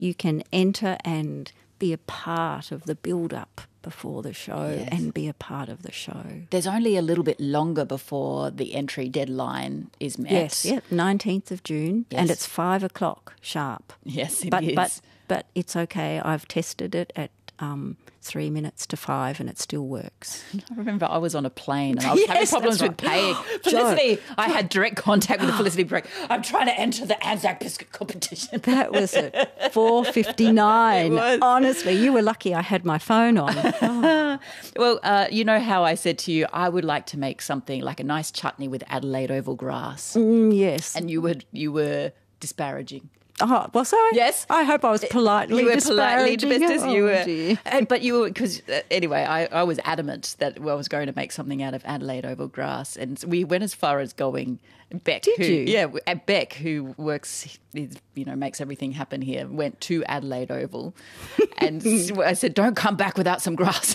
you can enter and be a part of the build-up before the show and be a part of the show. There's only a little bit longer before the entry deadline is met. Yes, 19th of June, and it's 5 o'clock sharp. Yes, it is. But it's okay. I've tested it at 3 minutes to 5 and it still works. I remember I was on a plane and I was having problems with paying. Felicity, I had direct contact with the Felicity Break. I'm trying to enter the Anzac Biscuit competition. That was at 4:59. Honestly, you were lucky I had my phone on. Oh. Well, you know how I said to you, I would like to make something like a nice chutney with Adelaide oval grass. Yes. And you were disparaging. Oh, was I? Yes. I hope I was politely disparaging. You were, but you were, because anyway, I was adamant that I was going to make something out of Adelaide oval grass, and we went as far as going. Beck, Beck, who works, makes everything happen here, went to Adelaide Oval, and I said, "Don't come back without some grass."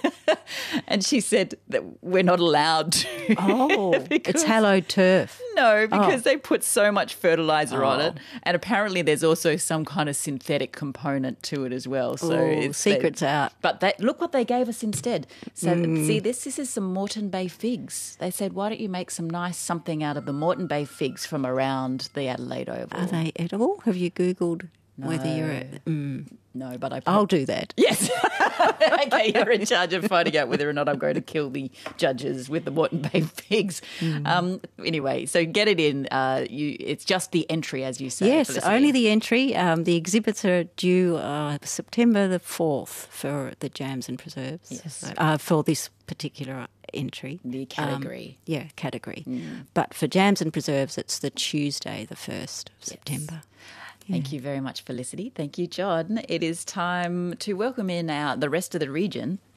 And she said that we're not allowed to. Oh, it's hallowed turf. No, because they put so much fertiliser on it, and apparently there's also some kind of synthetic component to it as well. So secret's out. But look what they gave us instead. So see, this is some Moreton Bay figs. They said, "Why don't you make some nice something out of the Moreton Bay figs from around the Adelaide Oval?" Are they edible? Have you Googled whether you're... No, but I'll do that. Yes. Okay, you're in charge of finding out whether or not I'm going to kill the judges with the Moreton Bay figs. Anyway, so get it in. It's just the entry, as you say. Yes, Felicity. only the entry. The exhibits are due September the 4th for the jams and preserves. Yes. For this particular entry. The category. Category. But for jams and preserves, it's the Tuesday, the 1st of September. Thank you very much, Felicity. Thank you, John. It is time to welcome in the rest of the region